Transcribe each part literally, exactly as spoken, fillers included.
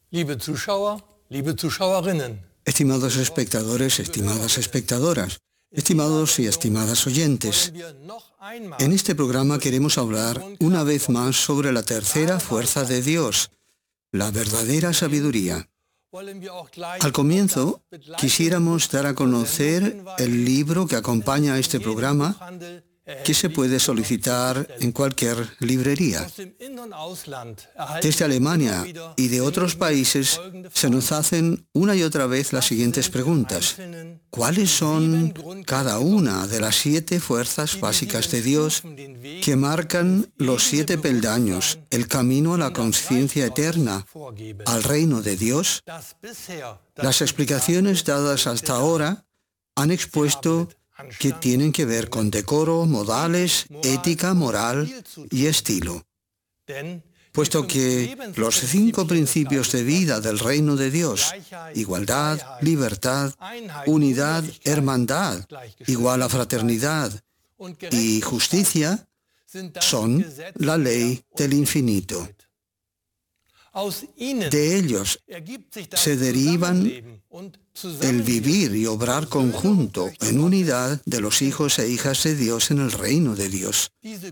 Liebe Zuschauer, liebe Zuschauerinnen. Estimados espectadores, estimadas espectadoras, estimados y estimadas oyentes, en este programa queremos hablar una vez más sobre la tercera fuerza de Dios, la verdadera sabiduría. Al comienzo, quisiéramos dar a conocer el libro que acompaña a este programa, que se puede solicitar en cualquier librería. Desde Alemania y de otros países se nos hacen una y otra vez las siguientes preguntas. ¿Cuáles son cada una de las siete fuerzas básicas de Dios que marcan los siete peldaños, el camino a la conciencia eterna, al reino de Dios? Las explicaciones dadas hasta ahora han expuesto que tienen que ver con decoro, modales, ética, moral y estilo. Puesto que los cinco principios de vida del reino de Dios, igualdad, libertad, unidad, hermandad, igual a fraternidad y justicia, son la ley del infinito. De ellos se derivan el vivir y obrar conjunto en unidad de los hijos e hijas de Dios en el reino de Dios.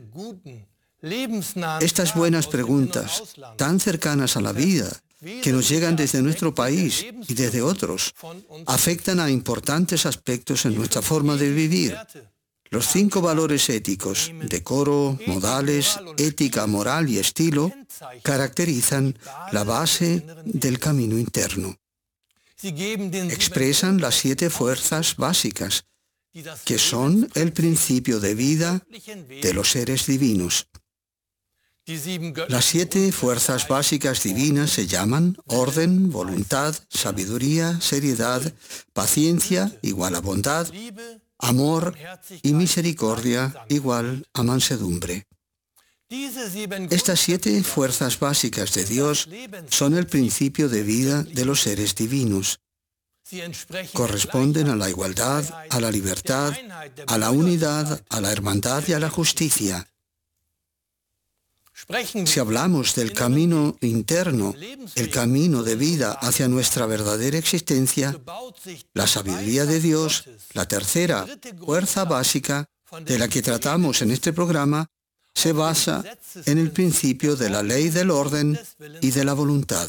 Estas buenas preguntas, tan cercanas a la vida, que nos llegan desde nuestro país y desde otros, afectan a importantes aspectos en nuestra forma de vivir. Los cinco valores éticos, decoro, modales, ética, moral y estilo, caracterizan la base del camino interno. Expresan las siete fuerzas básicas, que son el principio de vida de los seres divinos. Las siete fuerzas básicas divinas se llaman orden, voluntad, sabiduría, seriedad, paciencia, igual a bondad, amor y misericordia, igual a mansedumbre. Estas siete fuerzas básicas de Dios son el principio de vida de los seres divinos. Corresponden a la igualdad, a la libertad, a la unidad, a la hermandad y a la justicia. Si hablamos del camino interno, el camino de vida hacia nuestra verdadera existencia, la sabiduría de Dios, la tercera fuerza básica de la que tratamos en este programa, se basa en el principio de la ley del orden y de la voluntad.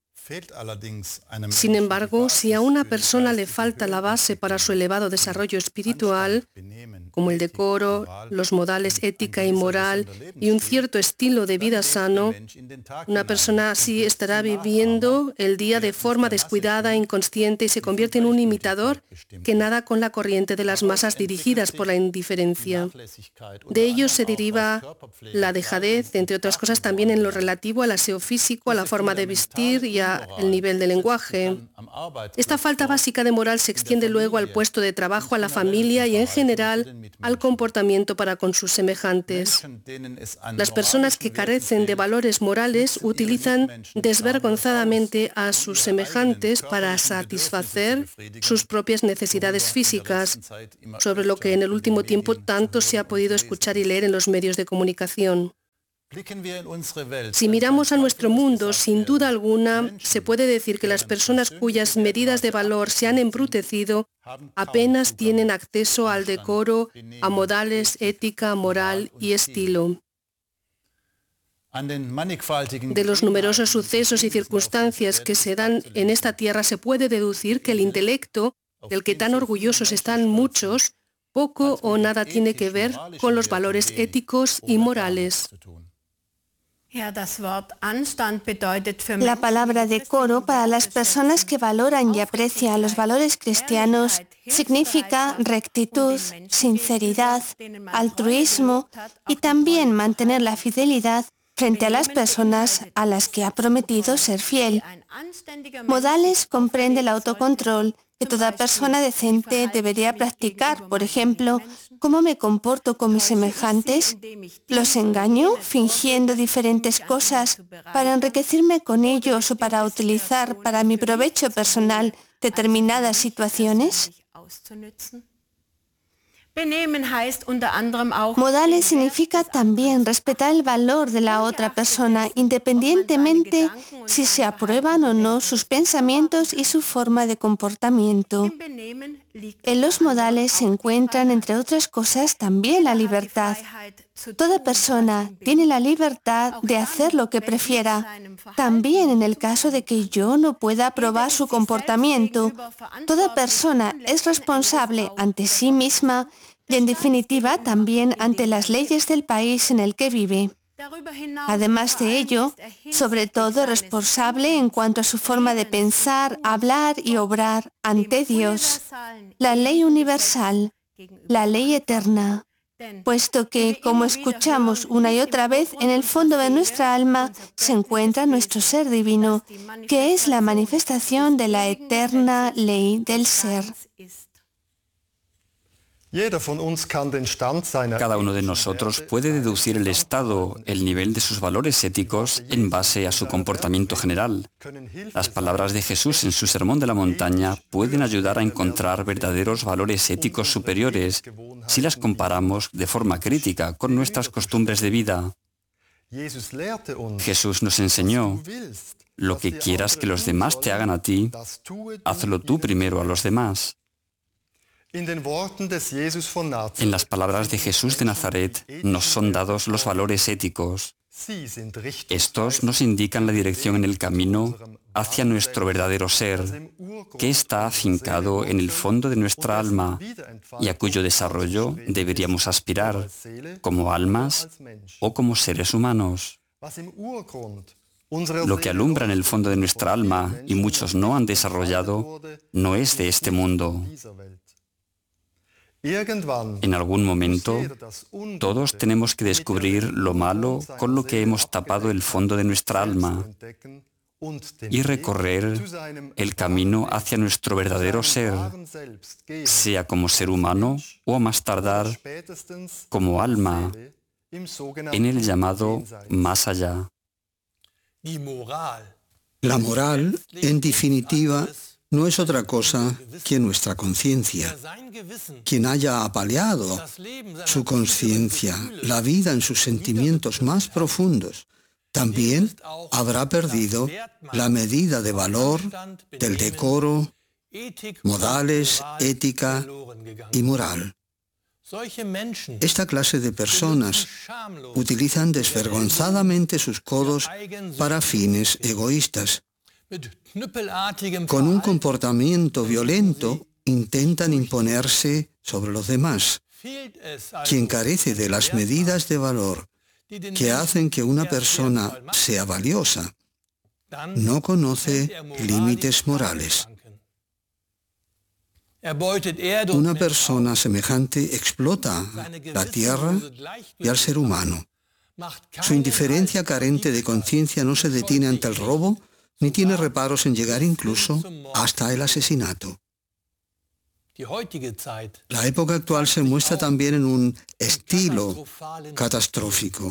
Sin embargo, si a una persona le falta la base para su elevado desarrollo espiritual, como el decoro, los modales ética y moral y un cierto estilo de vida sano, una persona así estará viviendo el día de forma descuidada, inconsciente y se convierte en un imitador que nada con la corriente de las masas dirigidas por la indiferencia. De ello se deriva la dejadez, entre otras cosas también en lo relativo al aseo físico, a la forma de vestir y a el nivel del lenguaje. Esta falta básica de moral se extiende luego al puesto de trabajo, a la familia y en general al comportamiento para con sus semejantes. Las personas que carecen de valores morales utilizan desvergonzadamente a sus semejantes para satisfacer sus propias necesidades físicas, sobre lo que en el último tiempo tanto se ha podido escuchar y leer en los medios de comunicación. Si miramos a nuestro mundo, sin duda alguna, se puede decir que las personas cuyas medidas de valor se han embrutecido apenas tienen acceso al decoro, a modales, ética, moral y estilo. De los numerosos sucesos y circunstancias que se dan en esta tierra se puede deducir que el intelecto, del que tan orgullosos están muchos, poco o nada tiene que ver con los valores éticos y morales. La palabra decoro para las personas que valoran y aprecian los valores cristianos significa rectitud, sinceridad, altruismo y también mantener la fidelidad frente a las personas a las que ha prometido ser fiel. Modales comprende el autocontrol que toda persona decente debería practicar. Por ejemplo, ¿cómo me comporto con mis semejantes? ¿Los engaño fingiendo diferentes cosas para enriquecerme con ellos o para utilizar para mi provecho personal determinadas situaciones? Modales significa también respetar el valor de la otra persona, independientemente si se aprueban o no sus pensamientos y su forma de comportamiento. En los modales se encuentran, entre otras cosas, también la libertad. Toda persona tiene la libertad de hacer lo que prefiera, también en el caso de que yo no pueda aprobar su comportamiento. Toda persona es responsable ante sí misma y, en definitiva, también ante las leyes del país en el que vive. Además de ello, sobre todo es responsable en cuanto a su forma de pensar, hablar y obrar ante Dios, la ley universal, la ley eterna, puesto que, como escuchamos una y otra vez, en el fondo de nuestra alma se encuentra nuestro ser divino, que es la manifestación de la eterna ley del ser. Cada uno de nosotros puede deducir el estado, el nivel de sus valores éticos en base a su comportamiento general. Las palabras de Jesús en su Sermón de la Montaña pueden ayudar a encontrar verdaderos valores éticos superiores si las comparamos de forma crítica con nuestras costumbres de vida. Jesús nos enseñó: lo que quieras que los demás te hagan a ti, hazlo tú primero a los demás. En las palabras de Jesús de Nazaret nos son dados los valores éticos. Estos nos indican la dirección en el camino hacia nuestro verdadero ser, que está afincado en el fondo de nuestra alma y a cuyo desarrollo deberíamos aspirar como almas o como seres humanos. Lo que alumbra en el fondo de nuestra alma y muchos no han desarrollado no es de este mundo. En algún momento, todos tenemos que descubrir lo malo con lo que hemos tapado el fondo de nuestra alma y recorrer el camino hacia nuestro verdadero ser, sea como ser humano o a más tardar como alma, en el llamado más allá. La moral, en definitiva, no es otra cosa que nuestra conciencia. Quien haya apaleado su conciencia, la vida en sus sentimientos más profundos, también habrá perdido la medida de valor del decoro, modales, ética y moral. Esta clase de personas utilizan desvergonzadamente sus codos para fines egoístas. Con un comportamiento violento intentan imponerse sobre los demás. Quien carece de las medidas de valor que hacen que una persona sea valiosa, no conoce límites morales. Una persona semejante explota la tierra y al ser humano. Su indiferencia carente de conciencia no se detiene ante el robo, ni tiene reparos en llegar incluso hasta el asesinato. La época actual se muestra también en un estilo catastrófico.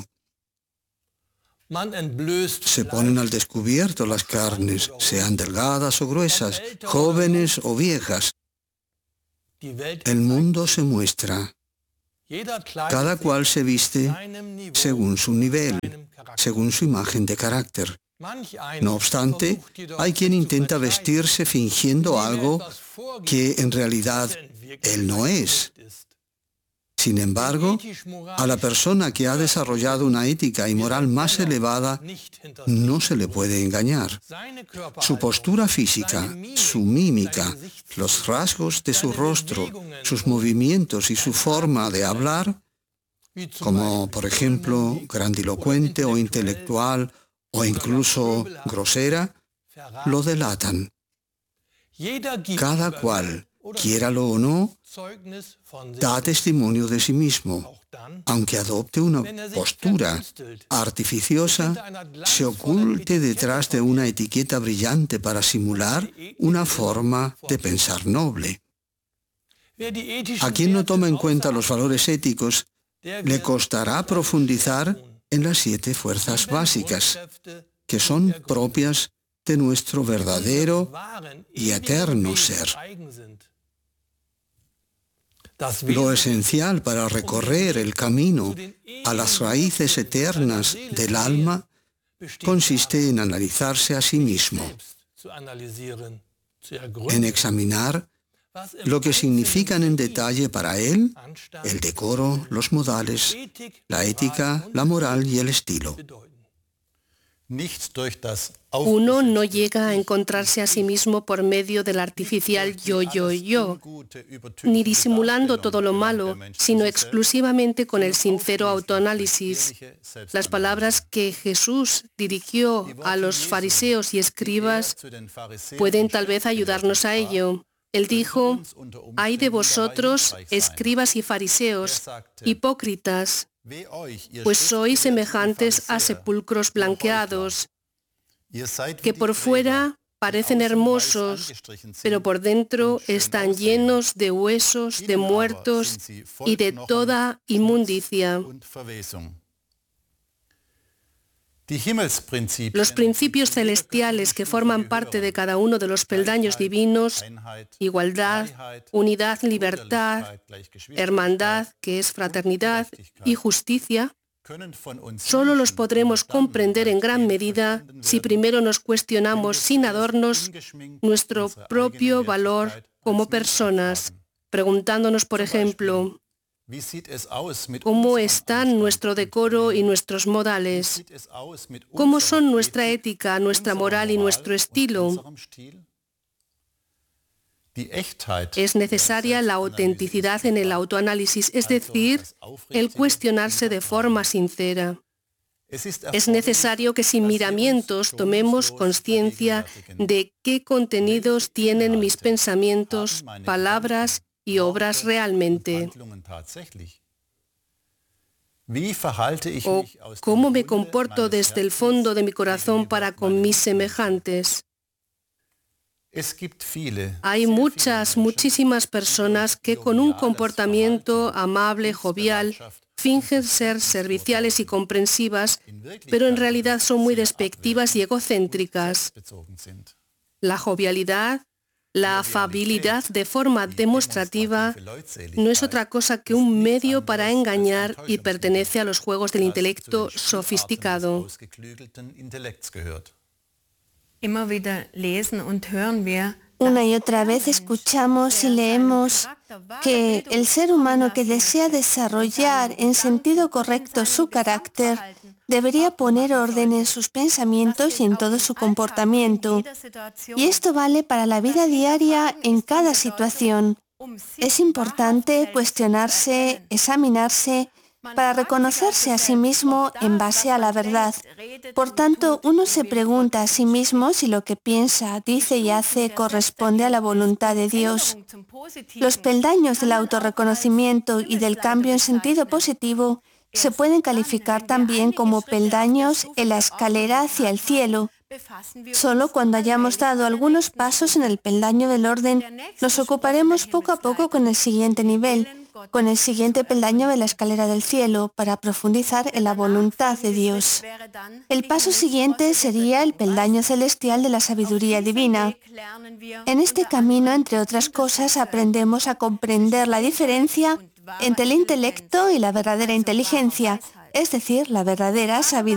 Se ponen al descubierto las carnes, sean delgadas o gruesas, jóvenes o viejas. El mundo se muestra. Cada cual se viste según su nivel, según su imagen de carácter. No obstante, hay quien intenta vestirse fingiendo algo que en realidad él no es. Sin embargo, a la persona que ha desarrollado una ética y moral más elevada no se le puede engañar. Su postura física, su mímica, los rasgos de su rostro, sus movimientos y su forma de hablar, como por ejemplo grandilocuente o intelectual o incluso grosera, lo delatan. Cada cual, quiéralo o no, da testimonio de sí mismo. Aunque adopte una postura artificiosa, se oculte detrás de una etiqueta brillante para simular una forma de pensar noble. A quien no toma en cuenta los valores éticos, le costará profundizar en las siete fuerzas básicas, que son propias de nuestro verdadero y eterno ser. Lo esencial para recorrer el camino a las raíces eternas del alma consiste en analizarse a sí mismo, en examinar lo que significan en detalle para él el decoro, los modales, la ética, la moral y el estilo. Uno no llega a encontrarse a sí mismo por medio del artificial yo, yo, yo, ni disimulando todo lo malo, sino exclusivamente con el sincero autoanálisis. Las palabras que Jesús dirigió a los fariseos y escribas pueden tal vez ayudarnos a ello. Él dijo: «Ay de vosotros, escribas y fariseos, hipócritas, pues sois semejantes a sepulcros blanqueados, que por fuera parecen hermosos, pero por dentro están llenos de huesos, de muertos y de toda inmundicia». Los principios celestiales que forman parte de cada uno de los peldaños divinos, igualdad, unidad, libertad, hermandad, que es fraternidad, y justicia, solo los podremos comprender en gran medida si primero nos cuestionamos sin adornos nuestro propio valor como personas, preguntándonos, por ejemplo, ¿cómo están nuestro decoro y nuestros modales? ¿Cómo son nuestra ética, nuestra moral y nuestro estilo? Es necesaria la autenticidad en el autoanálisis, es decir, el cuestionarse de forma sincera. Es necesario que sin miramientos tomemos conciencia de qué contenidos tienen mis pensamientos, palabras y obras realmente. O cómo me comporto desde el fondo de mi corazón para con mis semejantes. Hay muchas, muchísimas personas que con un comportamiento amable, jovial, fingen ser serviciales y comprensivas, pero en realidad son muy despectivas y egocéntricas. La jovialidad, la afabilidad de forma demostrativa no es otra cosa que un medio para engañar y pertenece a los juegos del intelecto sofisticado. Una y otra vez escuchamos y leemos que el ser humano que desea desarrollar en sentido correcto su carácter debería poner orden en sus pensamientos y en todo su comportamiento. Y esto vale para la vida diaria en cada situación. Es importante cuestionarse, examinarse, para reconocerse a sí mismo en base a la verdad. Por tanto, uno se pregunta a sí mismo si lo que piensa, dice y hace corresponde a la voluntad de Dios. Los peldaños del autorreconocimiento y del cambio en sentido positivo se pueden calificar también como peldaños en la escalera hacia el cielo. Solo cuando hayamos dado algunos pasos en el peldaño del orden, nos ocuparemos poco a poco con el siguiente nivel, con el siguiente peldaño de la escalera del cielo, para profundizar en la voluntad de Dios. El paso siguiente sería el peldaño celestial de la sabiduría divina. En este camino, entre otras cosas, aprendemos a comprender la diferencia entre el intelecto y la verdadera inteligencia, es decir, la verdadera sabiduría.